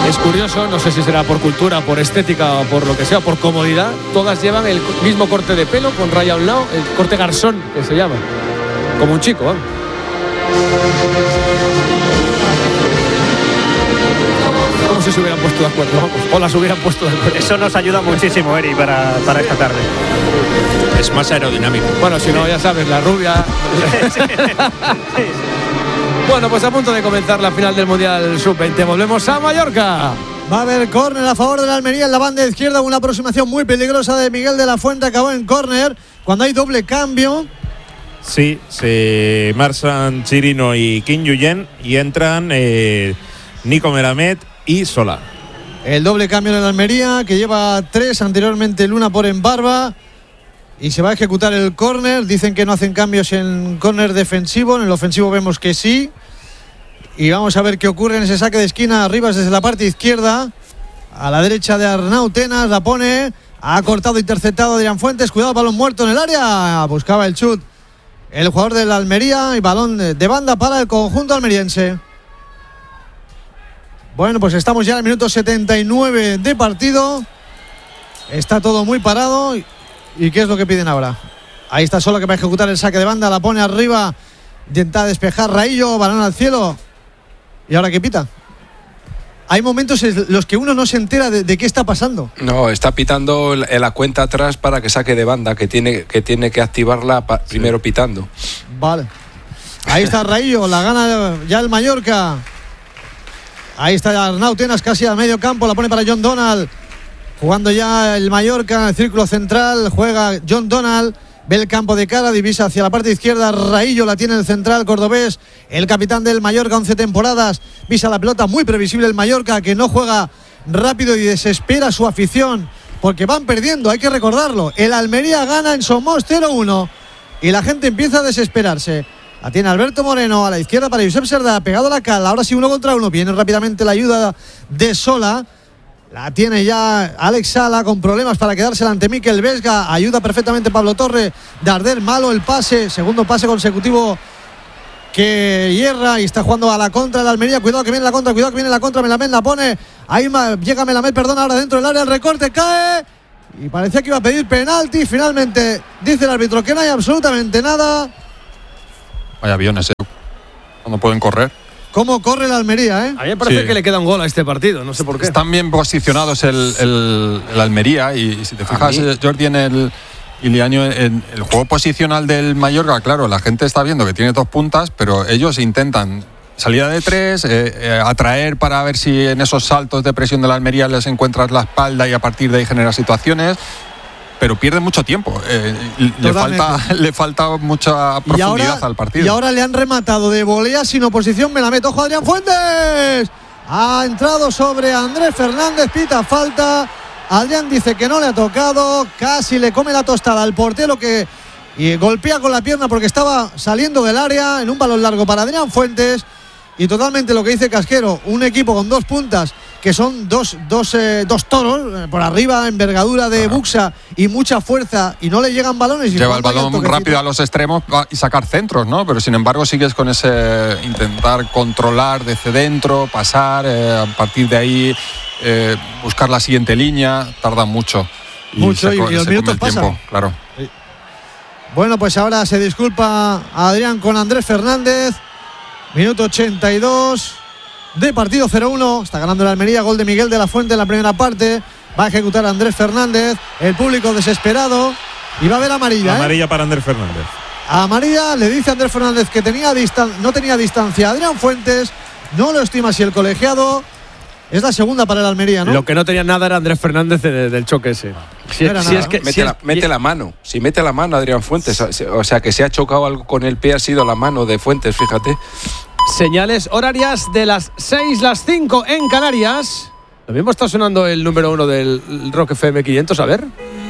Es curioso, no sé si será por cultura, por estética o por lo que sea, por comodidad. Todas llevan el mismo corte de pelo con raya a un lado, el corte garzón que se llama. Como un chico, ¿eh? Como si se hubieran puesto de acuerdo, vamos, o las hubieran puesto de acuerdo. Eso nos ayuda muchísimo, Eri, para esta tarde. Es más aerodinámico. Bueno, si no, ya sabes, la rubia. Sí. Bueno, pues a punto de comenzar la final del Mundial Sub-20. Volvemos a Mallorca. Va a haber córner a favor de la Almería en la banda izquierda. Una aproximación muy peligrosa de Miguel de la Fuente. Acabó en córner cuando hay doble cambio. Sí, se marchan Chirino y Kim Yuyen y entran Nico Melamed y Solá. El doble cambio en la Almería, que lleva 3, anteriormente Luna por Embarba. Y se va a ejecutar el córner. Dicen que no hacen cambios en córner defensivo. En el ofensivo vemos que sí. Y vamos a ver qué ocurre en ese saque de esquina. Arribas desde la parte izquierda. A la derecha de Arnau Tenas. La pone. Ha cortado, interceptado Adrián Fuentes. Cuidado, balón muerto en el área. Buscaba el chut el jugador de la Almería. Y balón de banda para el conjunto almeriense. Bueno, pues estamos ya en el minuto 79 de partido. Está todo muy parado. ¿Y qué es lo que piden ahora? Ahí está Solá, que va a ejecutar el saque de banda. La pone arriba. Intenta despejar Raillo. Balón al cielo. ¿Y ahora qué pita? Hay momentos en los que uno no se entera de qué está pasando. No, está pitando la cuenta atrás para que saque de banda, que tiene que activarla primero pitando. Vale. Ahí está Raillo. La gana ya el Mallorca. Ahí está Arnau Tenas casi al medio campo. La pone para John Donald. Jugando ya el Mallorca en el círculo central. Juega John Donald. Ve el campo de cara. Divisa hacia la parte izquierda. Raillo la tiene en el central cordobés. El capitán del Mallorca, 11 temporadas. Visa la pelota. Muy previsible el Mallorca, que no juega rápido y desespera a su afición. Porque van perdiendo, hay que recordarlo. El Almería gana en Somos 0-1. Y la gente empieza a desesperarse. La tiene Alberto Moreno a la izquierda para Josep Serdá. Pegado a la cal. Ahora sí 1 contra 1. Viene rápidamente la ayuda de Solá. La tiene ya Alex Sala con problemas para quedarse ante Mikel Vesga. Ayuda perfectamente Pablo Torre. Darder, malo el pase. Segundo pase consecutivo que hierra y está jugando a la contra de Almería. Cuidado que viene la contra, cuidado que viene la contra. Melamed la pone. Ahí llega Melamed, perdón, ahora dentro del área. El recorte cae. Y parecía que iba a pedir penalti. Finalmente dice el árbitro que no hay absolutamente nada. Vaya aviones, cuando pueden correr. ¿Cómo corre la Almería, A mí me parece que le queda un gol a este partido, no sé por qué. Están bien posicionados el Almería y si te fijas, Jordi, en el Ilianio, en el juego posicional del Mallorca, claro, la gente está viendo que tiene 2 puntas, pero ellos intentan salida de 3, atraer para ver si en esos saltos de presión de la Almería les encuentras la espalda y a partir de ahí generar situaciones. Pero pierde mucho tiempo. Le falta mucha profundidad al partido. Y ahora le han rematado de volea sin oposición. Me la meto, ojo, Adrián Fuentes. Ha entrado sobre Andrés Fernández. Pita falta. Adrián dice que no le ha tocado. Casi le come la tostada al portero y golpea con la pierna porque estaba saliendo del área en un balón largo para Adrián Fuentes. Y totalmente lo que dice Casquero, un equipo con 2 puntas, que son dos toros, por arriba, envergadura de Buxa y mucha fuerza, y no le llegan balones. Lleva el balón rápido a los extremos y sacar centros, ¿no? Pero sin embargo sigues con ese intentar controlar desde dentro, pasar, a partir de ahí buscar la siguiente línea, tarda mucho. Y los minutos pasan. Claro. Bueno, pues ahora se disculpa Adrián con Andrés Fernández. Minuto 82 de partido, 0-1. Está ganando la Almería, gol de Miguel de la Fuente en la primera parte. Va a ejecutar a Andrés Fernández. El público desesperado. Y va a haber amarilla. Amarilla para Andrés Fernández. Amarilla, le dice a Andrés Fernández que no tenía distancia. Adrián Fuentes, no lo estima así el colegiado. Es la segunda para el Almería, ¿no? Lo que no tenía nada era Andrés Fernández del choque ese. Mete la mano. Si mete la mano Adrián Fuentes, o sea que se ha chocado algo con el pie, ha sido la mano de Fuentes, fíjate. Señales horarias de las 6, las 5 en Canarias. Lo mismo está sonando el número 1 del Rock FM 500, a ver.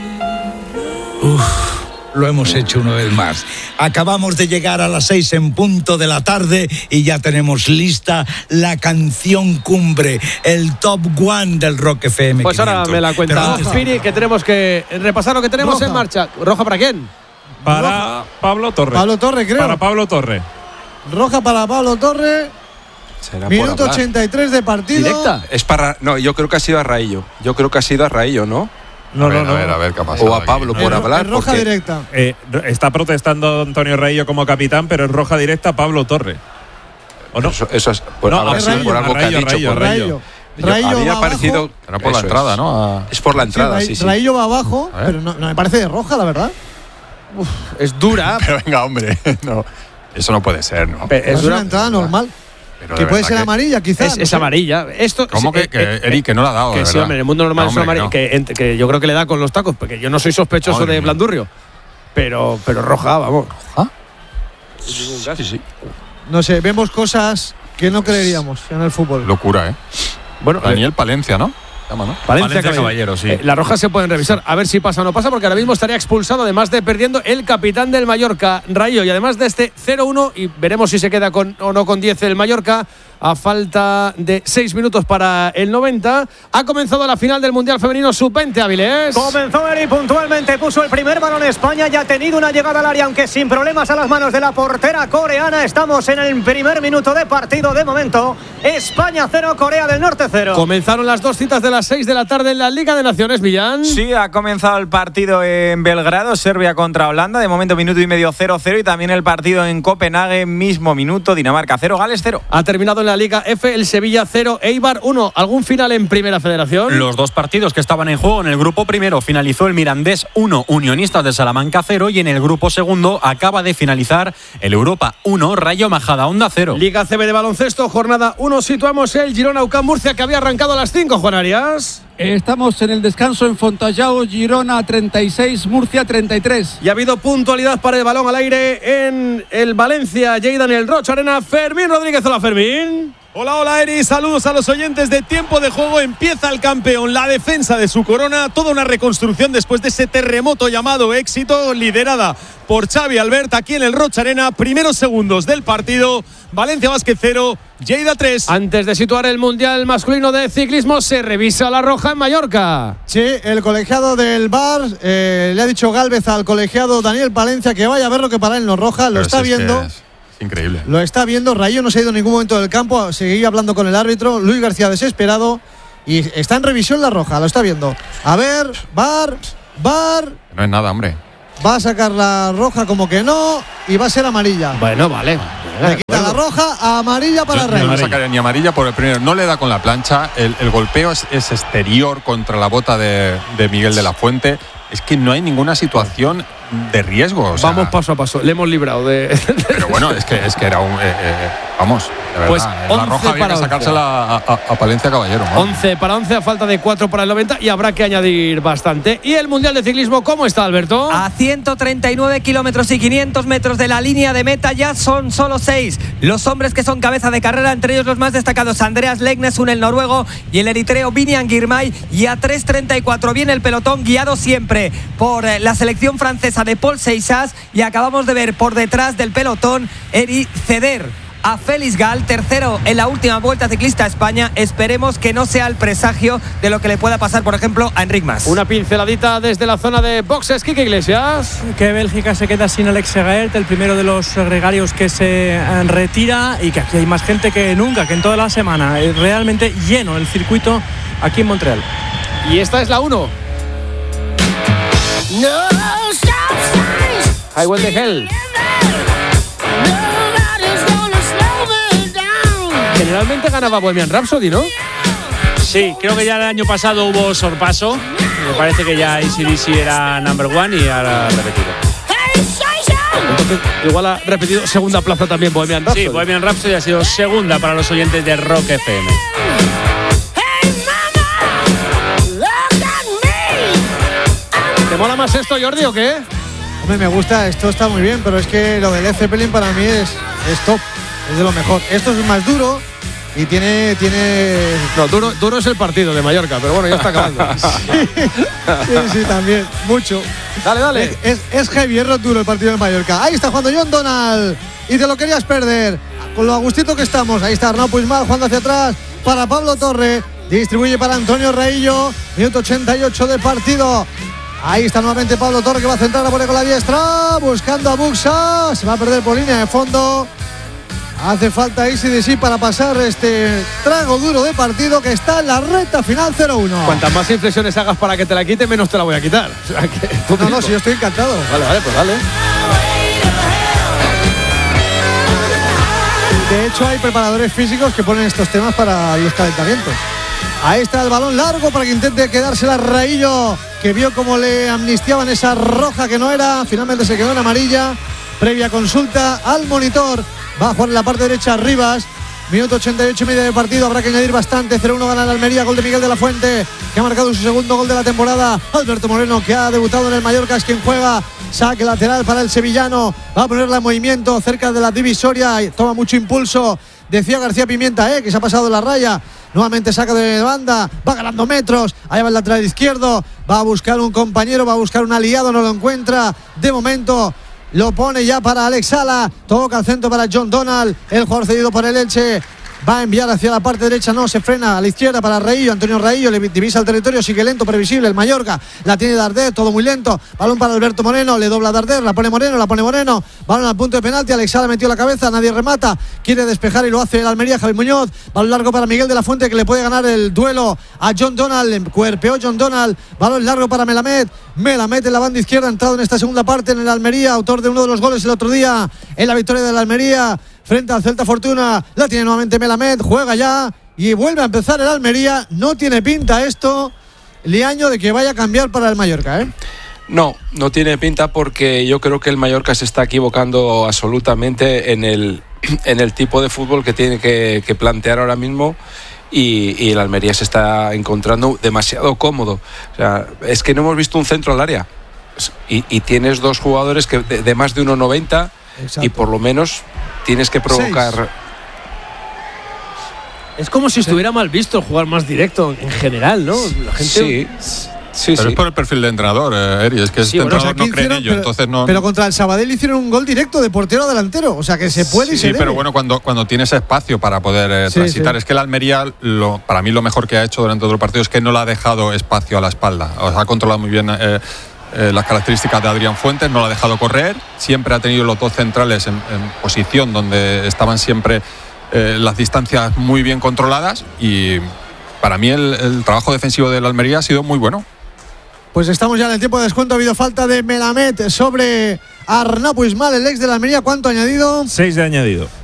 Lo hemos hecho una vez más. Acabamos de llegar a las 6 en punto de la tarde y ya tenemos lista la canción cumbre, el top 1 del Rock FM 500. Pues ahora me la cuenta Spiri, que tenemos que repasar lo que tenemos en marcha. ¿Roja para quién? Para Pablo Torre. Pablo Torre, creo. Para Pablo Torre. Roja para Pablo Torre. Será por Minuto hablar. 83 de partido. ¿Directa? Es para. No, yo creo que ha sido a Raillo. ¿no? A ver qué ha pasado O a aquí. Pablo por hablar. En roja porque- directa. Está protestando Antonio Raillo como capitán, pero en roja directa Pablo Torre. ¿O no? Eso es por, No, habrá a sido Raillo, por algo que ha Raillo, dicho. Raillo, por- Raillo. Yo- Raillo a mí me va ha parecido. abajo. Era por la Eso entrada, es. ¿no? Es por la entrada, sí. Raillo va abajo, A ver. pero no me parece de roja, la verdad. Es dura. Pero venga, hombre, no. Eso no puede ser, ¿no? Es dura. una entrada normal. Pero Que de puede verdad ser que- amarilla, quizás. Es amarilla. Esto, ¿Cómo que, Eric, que no la ha dado? Que de sí, verdad? hombre, en el mundo normal No, es hombre, amarilla. no. Que yo creo que le da con los tacos, porque yo no soy sospechoso Madre de mía. Blandurrio. Pero roja, vamos. Sí. No sé, vemos cosas que no creeríamos en el fútbol. Locura, ¿eh? Bueno, Daniel Palencia, ¿no? Llama, ¿no? Valencia Caballero, sí. Las rojas se pueden revisar, a ver si pasa o no pasa, porque ahora mismo estaría expulsado, además de perdiendo el capitán del Mallorca, Rayo, y además de este 0-1, y veremos si se queda con o no con 10 el Mallorca, a falta de 6 minutos para el 90. Ha comenzado la final del Mundial Femenino Sub-20, Áviles. Comenzó Eri puntualmente, puso el primer balón España y ha tenido una llegada al área, aunque sin problemas a las manos de la portera coreana. Estamos en el primer minuto de partido de momento. España 0, Corea del Norte 0. Comenzaron las dos citas de las 6 de la tarde en la Liga de Naciones, Millán. Sí, ha comenzado el partido en Belgrado, Serbia contra Holanda, de momento minuto y medio 0-0, y también el partido en Copenhague, mismo minuto, Dinamarca 0, Gales 0. Ha terminado en la Liga F el Sevilla 0, Eibar 1. ¿Algún final en Primera Federación? Los dos partidos que estaban en juego en el grupo primero finalizó el Mirandés 1, Unionistas de Salamanca 0, y en el grupo segundo acaba de finalizar el Europa 1, Rayo Majadahonda 0. Liga CB de baloncesto, jornada 1. Situamos el Girona UCAM Murcia, que había arrancado a las 5, Juan Arias. Estamos en el descanso en Fontallao, Girona 36, Murcia 33. Y ha habido puntualidad para el balón al aire en el Valencia, Lleida en el Rocha Arena. Fermín Rodríguez, hola Fermín. Hola Eri, saludos a los oyentes de Tiempo de Juego. Empieza el campeón, la defensa de su corona, toda una reconstrucción después de ese terremoto llamado éxito, liderada por Xavi Albert aquí en el Rocha Arena. Primeros segundos del partido, Valencia Basket 0, Lleida 3. Antes de situar el Mundial Masculino de Ciclismo, se revisa la roja en Mallorca. Sí, el colegiado del VAR le ha dicho Gálvez al colegiado Daniel Palencia que vaya a ver lo que para él no roja, lo Pero está si es viendo. que es increíble. Lo está viendo, Rayo no se ha ido en ningún momento del campo, seguía hablando con el árbitro, Luis García desesperado, y está en revisión la roja, lo está viendo. A ver, VAR, No es nada, hombre. va a sacar la roja como que no, y va a ser amarilla. Bueno, vale. Le quita la roja, amarilla para No Rayo. le sacaría ni amarilla por el primero. No le da con la plancha. El golpeo es exterior contra la bota de Miguel de la Fuente. Es que no hay ninguna situación de riesgo. O sea, Vamos paso a paso, le hemos librado de. pero bueno, es que era un. Vamos, de verdad. Pues la 11 roja había para que 11. sacársela a Palencia Caballero. ¿no? 11 para 11 a falta de 4 para el 90 y habrá que añadir bastante. ¿Y el Mundial de Ciclismo cómo está, Alberto? A 139 kilómetros y 500 metros de la línea de meta ya son solo 6 los hombres que son cabeza de carrera, entre ellos los más destacados Andreas Legnesund, el noruego, y el eritreo Vinian Girmay, y a 3.34 viene el pelotón guiado siempre por la selección francesa de Paul Seixas, y acabamos de ver por detrás del pelotón ceder a Félix Gal, tercero en la última Vuelta Ciclista a España. Esperemos que no sea el presagio de lo que le pueda pasar, por ejemplo, a Enric Mas. Una pinceladita desde la zona de boxes, Quique Iglesias. Que Bélgica se queda sin Alex Segaert, el primero de los gregarios que se retira, y que aquí hay más gente que nunca, que en toda la semana. Es realmente lleno el circuito aquí en Montreal. Y esta es la 1. Highway de Hell. Generalmente ganaba Bohemian Rhapsody, ¿no? Sí, creo que ya el año pasado hubo sorpaso. Me parece que ya AC/DC era number one y ahora ha repetido. Entonces, igual ha repetido segunda plaza también Bohemian Rhapsody. Sí, Bohemian Rhapsody ha sido segunda para los oyentes de Rock FM. ¿Te mola más esto, Jordi, o qué? Hombre, me gusta, esto está muy bien, pero es que lo del Led Zeppelin para mí es top, es de lo mejor. Esto es más duro y tiene... No, duro es el partido de Mallorca, pero bueno, ya está acabando. sí, también, mucho. Dale. Es heavy, es duro el partido de Mallorca. Ahí está jugando John Donald y te lo querías perder. Con lo a gustito que estamos, ahí está Arnau Puigmal jugando hacia atrás para Pablo Torre. Distribuye para Antonio Raillo, minuto 88 de partido. Ahí está nuevamente Pablo Torre, que va a centrar a poner con la diestra, buscando a Buxa, se va a perder por línea de fondo. Hace falta AC/DC para pasar este trago duro de partido que está en la recta final 0-1. Cuantas más inflexiones hagas para que te la quite, menos te la voy a quitar. O sea, que no, si yo estoy encantado. Vale, pues dale. De hecho, hay preparadores físicos que ponen estos temas para los calentamientos. Ahí está el balón largo para que intente quedársela Raillo, que vio cómo le amnistiaban esa roja que no era. Finalmente se quedó en amarilla. Previa consulta al monitor. Va a jugar en la parte derecha Rivas. Minuto 88 y medio de partido. Habrá que añadir bastante. 0-1 gana el Almería. Gol de Miguel de la Fuente, que ha marcado su segundo gol de la temporada. Alberto Moreno, que ha debutado en el Mallorca, es quien juega. Saque lateral para el sevillano. Va a ponerla en movimiento cerca de la divisoria. Y toma mucho impulso. Decía García Pimienta, que se ha pasado la raya. Nuevamente saca de banda. Va ganando metros. Ahí va el lateral izquierdo. Va a buscar un compañero. Va a buscar un aliado. No lo encuentra. De momento lo pone ya para Alex Sala. Toca al centro para John Donald, el jugador cedido por el Elche. Va a enviar hacia la parte derecha, no, se frena a la izquierda para Raillo. Antonio Raillo le divisa el territorio, sigue lento, previsible el Mallorca. La tiene Darder, todo muy lento. Balón para Alberto Moreno, le dobla Darder, la pone Moreno. Balón al punto de penalti, Alex Sala metió la cabeza, nadie remata. Quiere despejar y lo hace el Almería, Javi Muñoz. Balón largo para Miguel de la Fuente, que le puede ganar el duelo a John Donald. Le cuerpeó John Donald. Balón largo para Melamed. Melamed en la banda izquierda, entrado en esta segunda parte en el Almería, autor de uno de los goles el otro día en la victoria del Almería frente al Celta Fortuna. La tiene nuevamente Melamed, juega ya y vuelve a empezar el Almería. No tiene pinta esto, Liaño, de que vaya a cambiar para el Mallorca, No tiene pinta, porque yo creo que el Mallorca se está equivocando absolutamente en el tipo de fútbol que tiene que plantear ahora mismo. Y el Almería se está encontrando demasiado cómodo. O sea, es que no hemos visto un centro al área. Y tienes dos jugadores que de más de 1,90 y por lo menos tienes que provocar. 6. Es como si estuviera mal visto jugar más directo en general, ¿no? La gente... Sí, pero es por el perfil de entrenador, Eri. Es que este entrenador no cree en ello, entonces no. Pero contra el Sabadell hicieron un gol directo de portero a delantero, o sea que se puede y se debe. Sí, pero bueno, cuando tienes espacio para poder transitar. Es que el Almería, para mí lo mejor que ha hecho durante todo el partido es que no le ha dejado espacio a la espalda. O sea, ha controlado muy bien las características de Adrián Fuentes, no lo ha dejado correr. Siempre ha tenido los dos centrales en posición donde estaban siempre las distancias muy bien controladas. Y para mí el trabajo defensivo del Almería ha sido muy bueno. Pues estamos ya en el tiempo de descuento. Ha habido falta de Melamed sobre Arnau Puigmal, el ex de la Almería. ¿Cuánto ha añadido? 6 de añadido.